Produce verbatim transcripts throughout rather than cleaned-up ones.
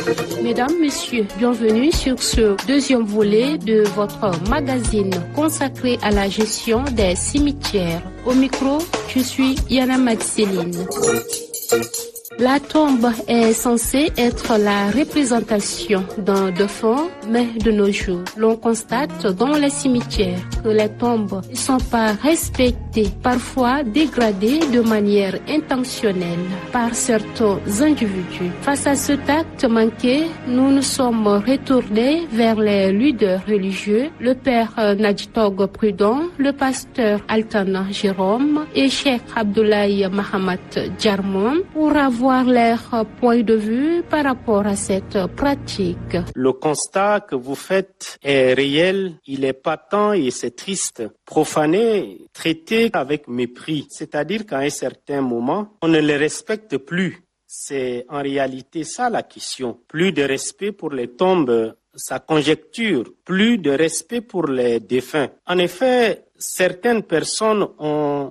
Mesdames, Messieurs, bienvenue sur ce deuxième volet de votre magazine consacré à la gestion des cimetières. Au micro, je suis Yana Madseline. La tombe est censée être la représentation d'un défunt, mais de nos jours, l'on constate dans les cimetières que les tombes ne sont pas respectées, parfois dégradées de manière intentionnelle par certains individus. Face à cet acte manqué, nous nous sommes retournés vers les leaders religieux, le père Nadjitog Prudent, le pasteur Altana Jérôme et Cheikh Abdoulaye Mahamat Djarmon pour avoir leur point de vue par rapport à cette pratique. Le constat que vous faites est réel, il est patent et c'est triste. Profaner, traiter avec mépris, c'est-à-dire qu'à un certain moment, on ne les respecte plus. C'est en réalité ça la question. Plus de respect pour les tombes, sa conjecture, plus de respect pour les défunts. En effet, certaines personnes ont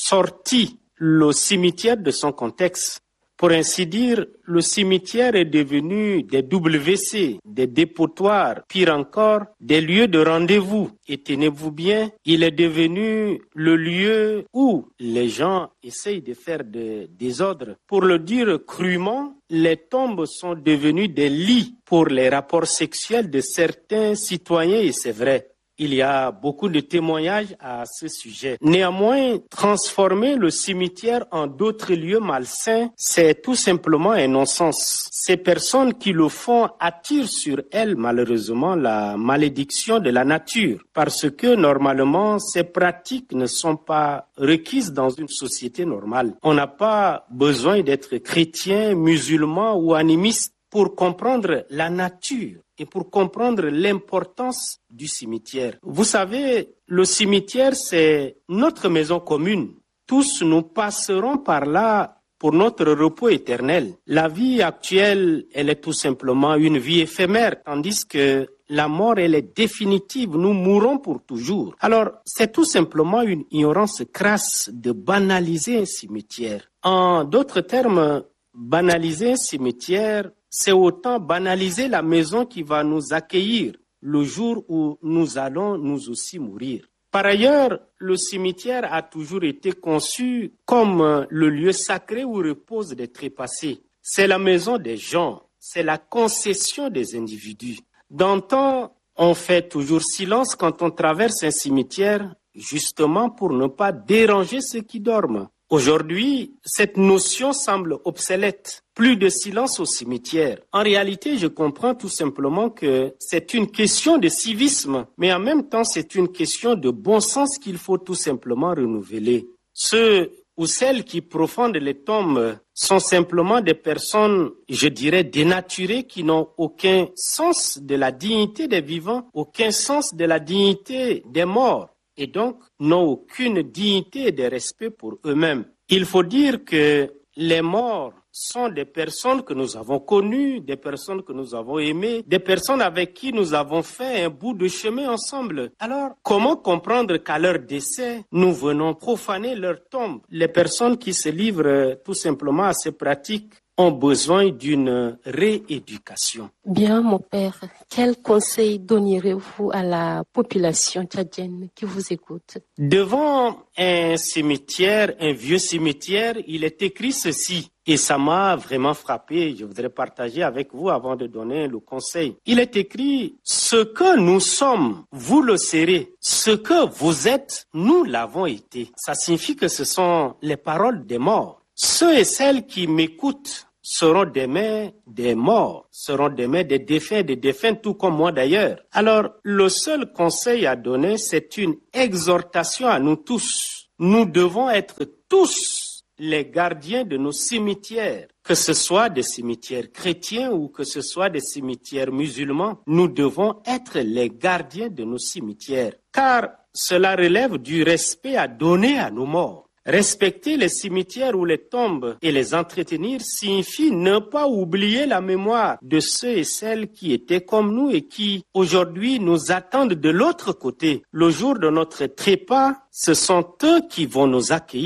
sorti le cimetière de son contexte. Pour ainsi dire, le cimetière est devenu des W C, des dépotoirs, pire encore, des lieux de rendez-vous. Et tenez-vous bien, il est devenu le lieu où les gens essayent de faire des désordres. Pour le dire crûment, les tombes sont devenues des lits pour les rapports sexuels de certains citoyens, et c'est vrai. Il y a beaucoup de témoignages à ce sujet. Néanmoins, transformer le cimetière en d'autres lieux malsains, c'est tout simplement un non-sens. Ces personnes qui le font attirent sur elles, malheureusement, la malédiction de la nature. Parce que, normalement, ces pratiques ne sont pas requises dans une société normale. On n'a pas besoin d'être chrétien, musulman ou animiste pour comprendre la nature et pour comprendre l'importance du cimetière. Vous savez, le cimetière, c'est notre maison commune. Tous nous passerons par là pour notre repos éternel. La vie actuelle, elle est tout simplement une vie éphémère, tandis que la mort, elle est définitive. Nous mourrons pour toujours. Alors, c'est tout simplement une ignorance crasse de banaliser un cimetière. En d'autres termes, banaliser un cimetière, c'est autant banaliser la maison qui va nous accueillir le jour où nous allons nous aussi mourir. Par ailleurs, le cimetière a toujours été conçu comme le lieu sacré où reposent des trépassés. C'est la maison des gens, c'est la concession des individus. D'antan, on fait toujours silence quand on traverse un cimetière, justement pour ne pas déranger ceux qui dorment. Aujourd'hui, cette notion semble obsolète. Plus de silence au cimetière. En réalité, je comprends tout simplement que c'est une question de civisme, mais en même temps, c'est une question de bon sens qu'il faut tout simplement renouveler. Ceux ou celles qui profanent les tombes sont simplement des personnes, je dirais, dénaturées, qui n'ont aucun sens de la dignité des vivants, aucun sens de la dignité des morts, et donc n'ont aucune dignité et de respect pour eux-mêmes. Il faut dire que les morts sont des personnes que nous avons connues, des personnes que nous avons aimées, des personnes avec qui nous avons fait un bout de chemin ensemble. Alors, comment comprendre qu'à leur décès, nous venons profaner leur tombe? Les personnes qui se livrent tout simplement à ces pratiques ont besoin d'une rééducation. Bien, mon père, quel conseil donneriez-vous à la population tchadienne qui vous écoute? Devant un cimetière, un vieux cimetière, il est écrit ceci. Et ça m'a vraiment frappé. Je voudrais partager avec vous avant de donner le conseil. Il est écrit, ce que nous sommes, vous le serez. Ce que vous êtes, nous l'avons été. Ça signifie que ce sont les paroles des morts. Ceux et celles qui m'écoutent seront demain des morts, seront demain des défunts, des défunts tout comme moi d'ailleurs. Alors, le seul conseil à donner, c'est une exhortation à nous tous. Nous devons être tous les gardiens de nos cimetières, que ce soit des cimetières chrétiens ou que ce soit des cimetières musulmans. Nous devons être les gardiens de nos cimetières, car cela relève du respect à donner à nos morts. Respecter les cimetières ou les tombes et les entretenir signifie ne pas oublier la mémoire de ceux et celles qui étaient comme nous et qui, aujourd'hui, nous attendent de l'autre côté. Le jour de notre trépas, ce sont eux qui vont nous accueillir.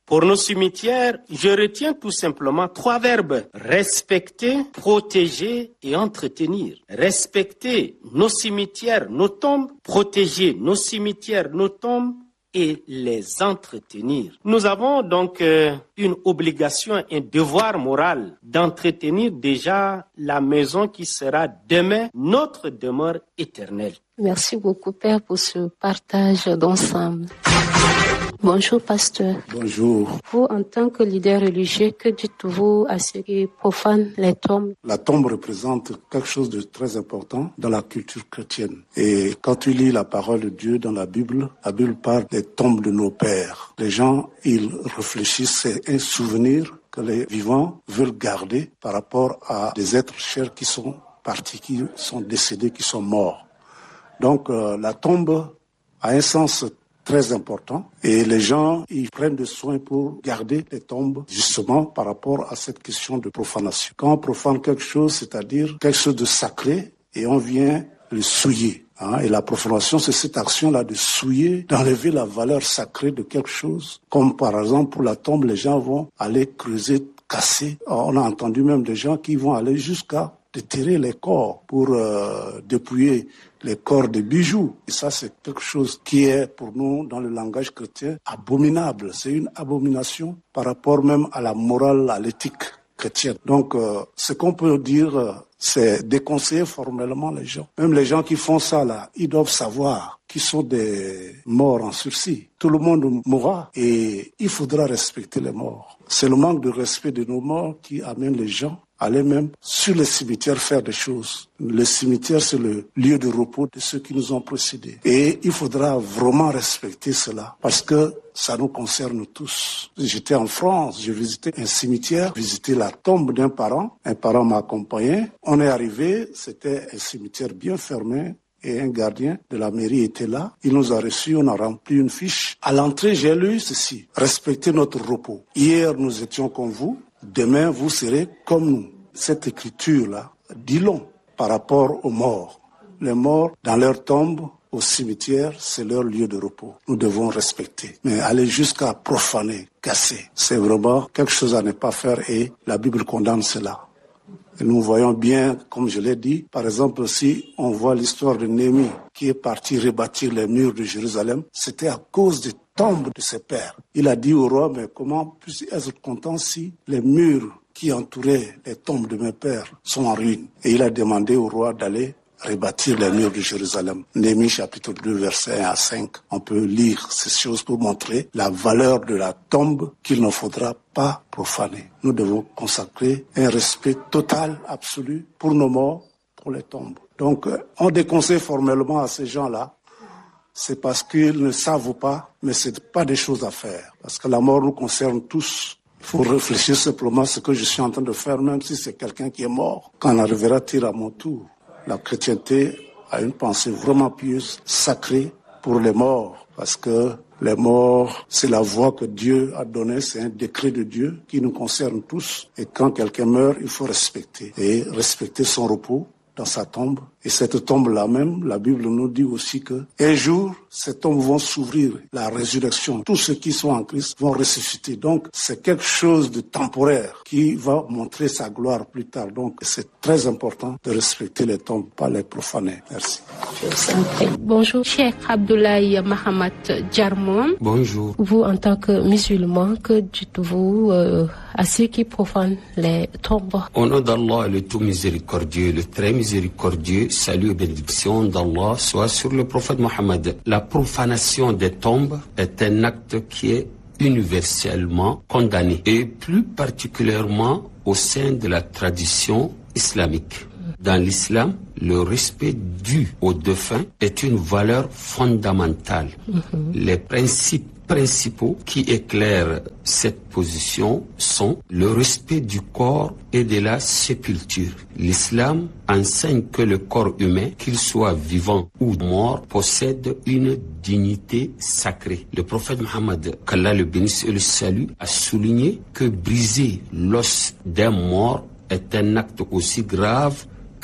Pour nos cimetières, je retiens tout simplement trois verbes. Respecter, protéger et entretenir. Respecter nos cimetières, nos tombes, protéger nos cimetières, nos tombes et les entretenir. Nous avons donc euh, une obligation, un devoir moral d'entretenir déjà la maison qui sera demain notre demeure éternelle. Merci beaucoup, Père, pour ce partage d'ensemble. Bonjour, pasteur. Bonjour. Vous, en tant que leader religieux, que dites-vous à ceux qui profanent les tombes? La tombe représente quelque chose de très important dans la culture chrétienne. Et quand tu lis la parole de Dieu dans la Bible, la Bible parle des tombes de nos pères. Les gens, ils réfléchissent, c'est un souvenir que les vivants veulent garder par rapport à des êtres chers qui sont partis, qui sont décédés, qui sont morts. Donc, euh, la tombe a un sens très important et les gens ils prennent des soins pour garder les tombes justement par rapport à cette question de profanation. Quand on profane quelque chose, c'est-à-dire quelque chose de sacré et on vient le souiller. Hein, et la profanation, c'est cette action-là de souiller, d'enlever la valeur sacrée de quelque chose. Comme par exemple pour la tombe, les gens vont aller creuser, casser. On a entendu même des gens qui vont aller jusqu'à déterrer les corps pour euh, dépouiller les corps de bijoux. Et ça, c'est quelque chose qui est, pour nous, dans le langage chrétien, abominable. C'est une abomination par rapport même à la morale, à l'éthique chrétienne. Donc, euh, ce qu'on peut dire, euh, c'est déconseiller formellement les gens. Même les gens qui font ça, là, ils doivent savoir qu'ils sont des morts en sursis. Tout le monde mourra et il faudra respecter les morts. C'est le manque de respect de nos morts qui amène les gens aller même sur les cimetières faire des choses. Le cimetière, c'est le lieu de repos de ceux qui nous ont précédés. Et il faudra vraiment respecter cela parce que ça nous concerne tous. J'étais en France, j'ai visité un cimetière, visité la tombe d'un parent. Un parent m'a accompagné. On est arrivé, c'était un cimetière bien fermé. Et un gardien de la mairie était là. Il nous a reçus, on a rempli une fiche. À l'entrée, j'ai lu ceci. Respectez notre repos. Hier, nous étions comme vous. Demain, vous serez comme nous. Cette écriture-là dit long par rapport aux morts. Les morts, dans leur tombe, au cimetière, c'est leur lieu de repos. Nous devons respecter. Mais aller jusqu'à profaner, casser, c'est vraiment quelque chose à ne pas faire et la Bible condamne cela. Et nous voyons bien, comme je l'ai dit, par exemple, si on voit l'histoire de Néhémie qui est parti rebâtir les murs de Jérusalem, c'était à cause des tombes de ses pères. Il a dit au roi, mais comment puis-je être content si les murs qui entouraient les tombes de mes pères sont en ruine? Et il a demandé au roi d'aller rebâtir les murs de Jérusalem. Néhémie chapitre deux, versets un à cinq. On peut lire ces choses pour montrer la valeur de la tombe qu'il ne faudra pas profaner. Nous devons consacrer un respect total, absolu pour nos morts, pour les tombes. Donc, on déconseille formellement à ces gens-là. C'est parce qu'ils ne savent pas, mais c'est pas des choses à faire. Parce que la mort nous concerne tous. Il faut réfléchir simplement à ce que je suis en train de faire, même si c'est quelqu'un qui est mort. Quand on arrivera, tire à mon tour. La chrétienté a une pensée vraiment pieuse, sacrée pour les morts, parce que les morts, c'est la voie que Dieu a donnée, c'est un décret de Dieu qui nous concerne tous. Et quand quelqu'un meurt, il faut respecter, et respecter son repos dans sa tombe. Et cette tombe-là même, la Bible nous dit aussi que un jour, ces tombes vont s'ouvrir, la résurrection. Tous ceux qui sont en Christ vont ressusciter. Donc, c'est quelque chose de temporaire qui va montrer sa gloire plus tard. Donc, c'est très important de respecter les tombes, pas les profaner. Merci. Bonjour, Cheikh Abdoulaye Mahamat Djarmon. Bonjour. Vous, en tant que musulman, que dites-vous euh, à ceux qui profanent les tombes? Au nom d'Allah, le tout miséricordieux, le très miséricordieux, salut et bénédiction d'Allah soit sur le prophète Mohammed. La profanation des tombes est un acte qui est universellement condamné et plus particulièrement au sein de la tradition islamique. Dans l'islam, le respect dû aux défunts est une valeur fondamentale. Mm-hmm. Les principes principaux qui éclairent cette position sont le respect du corps et de la sépulture. L'islam enseigne que le corps humain, qu'il soit vivant ou mort, possède une dignité sacrée. Le prophète Mohammed, qu'Allah le bénisse et le salue, a souligné que briser l'os d'un mort est un acte aussi grave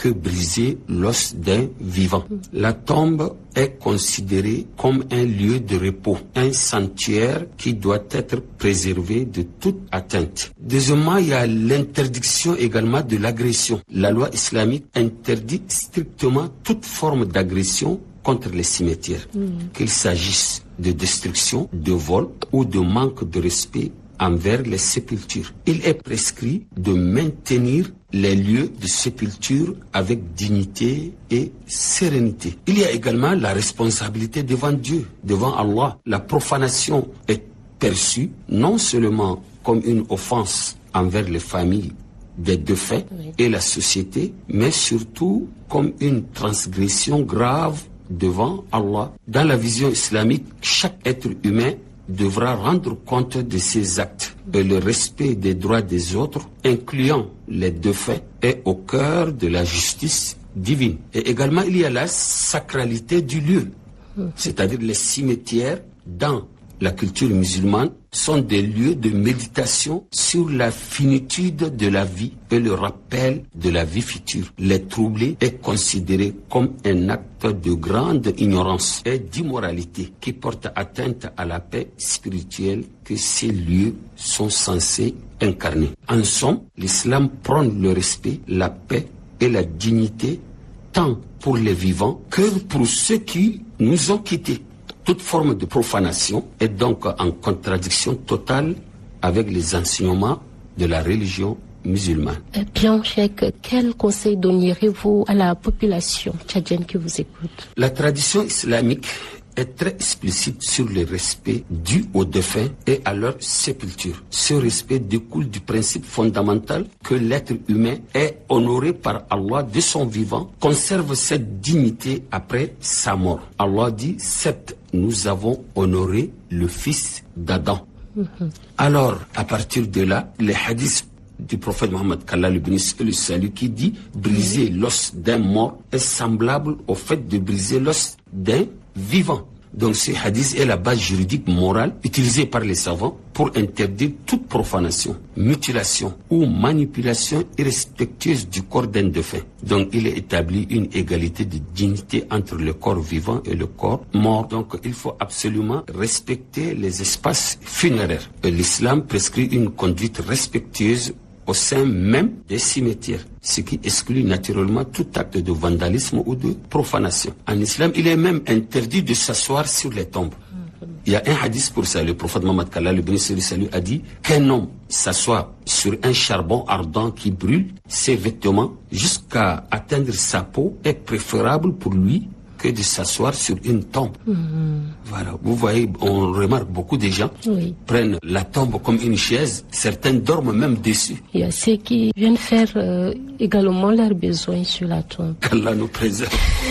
que briser l'os d'un vivant. La tombe est considérée comme un lieu de repos, un sanctuaire qui doit être préservé de toute atteinte. Deuxièmement, il y a l'interdiction également de l'agression. La loi islamique interdit strictement toute forme d'agression contre les cimetières, mmh. qu'il s'agisse de destruction, de vol ou de manque de respect envers les sépultures. Il est prescrit de maintenir les lieux de sépulture avec dignité et sérénité. Il y a également la responsabilité devant Dieu, devant Allah. La profanation est perçue non seulement comme une offense envers les familles des défunts et la société, mais surtout comme une transgression grave devant Allah. Dans la vision islamique, chaque être humain devra rendre compte de ses actes et le respect des droits des autres, incluant les défunts, est au cœur de la justice divine. Et également, il y a la sacralité du lieu, c'est-à-dire les cimetières dans la culture musulmane sont des lieux de méditation sur la finitude de la vie et le rappel de la vie future. Les troubler est considéré comme un acte de grande ignorance et d'immoralité qui porte atteinte à la paix spirituelle que ces lieux sont censés incarner. En somme, l'islam prône le respect, la paix et la dignité tant pour les vivants que pour ceux qui nous ont quittés. Toute forme de profanation est donc en contradiction totale avec les enseignements de la religion musulmane. Bien, Cheikh, quel conseil donneriez-vous à la population tchadienne qui vous écoute? La tradition islamique est très explicite sur le respect dû aux défunts et à leur sépulture. Ce respect découle du principe fondamental que l'être humain est honoré par Allah de son vivant, conserve cette dignité après sa mort. Allah dit, certes, nous avons honoré le fils d'Adam. Mm-hmm. Alors, à partir de là, les hadiths du prophète Mohammed, qu'Allah le bénisse et le salue, qui dit briser l'os d'un mort est semblable au fait de briser l'os d'un vivant. Donc ce hadith est la base juridique morale utilisée par les savants pour interdire toute profanation, mutilation ou manipulation irrespectueuse du corps d'un défunt. Donc il est établi une égalité de dignité entre le corps vivant et le corps mort. Donc il faut absolument respecter les espaces funéraires. Et l'islam prescrit une conduite respectueuse au sein même des cimetières, ce qui exclut naturellement tout acte de vandalisme ou de profanation. En islam, il est même interdit de s'asseoir sur les tombes. Il y a un hadith pour ça. Le prophète Mohammed, qu'Allah le bénisse et le salue, a dit qu'un homme s'assoit sur un charbon ardent qui brûle ses vêtements jusqu'à atteindre sa peau est préférable pour lui que de s'asseoir sur une tombe. Mmh. Voilà, vous voyez, on remarque beaucoup de gens oui. prennent la tombe comme une chaise, certains dorment même dessus. Il y a ceux qui viennent faire euh, également leurs besoins sur la tombe. Qu'Allah nous préserve.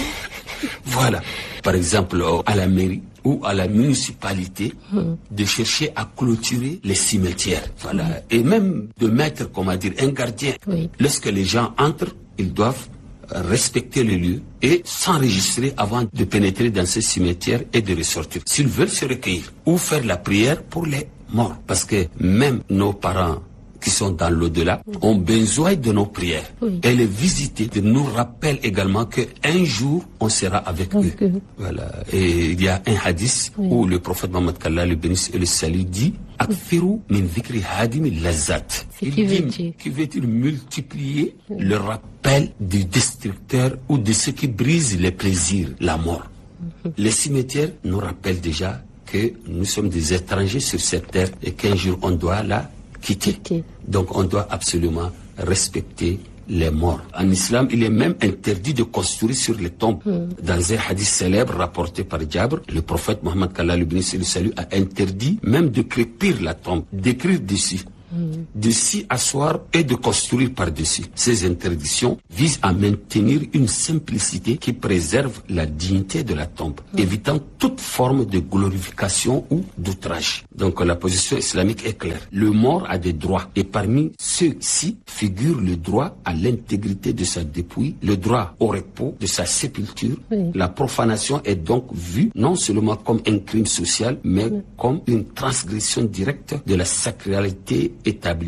Voilà, par exemple à la mairie ou à la municipalité mmh. de chercher à clôturer les cimetières. Voilà, mmh. et même de mettre, comment dire, un gardien. Oui. Lorsque les gens entrent, ils doivent respecter le lieu et s'enregistrer avant de pénétrer dans ces cimetières et de ressortir. S'ils veulent se recueillir ou faire la prière pour les morts. Parce que même nos parents qui sont dans l'au-delà ont besoin de nos prières. Oui. Et les visiter nous rappellent également qu'un jour, on sera avec okay. eux. Voilà. Et il y a un hadith oui. où le prophète Mohammed, qu'Allah le bénisse et le salue, dit Akfiru min dhikri hadim lazat. Il dit, qui veut dire multiplier oui. le rappel du destructeur ou de ceux qui brisent les plaisirs, la mort. Mm-hmm. Les cimetières nous rappellent déjà que nous sommes des étrangers sur cette terre et qu'un jour on doit la quitter. Okay. Donc on doit absolument respecter les morts. En islam, il est même interdit de construire sur les tombes. Mm. Dans un hadith célèbre rapporté par Jabr, le prophète Mohammed, qu'Allah le bénisse et le salue, a interdit même de crépir la tombe, d'écrire dessus, mm. de s'y asseoir et de construire par-dessus. Ces interdictions visent à maintenir une simplicité qui préserve la dignité de la tombe, mm. évitant toute forme de glorification ou d'outrage. Donc la position islamique est claire. Le mort a des droits et parmi ceux-ci figure le droit à l'intégrité de sa dépouille, le droit au repos de sa sépulture. Oui. La profanation est donc vue non seulement comme un crime social, mais oui. comme une transgression directe de la sacralité établie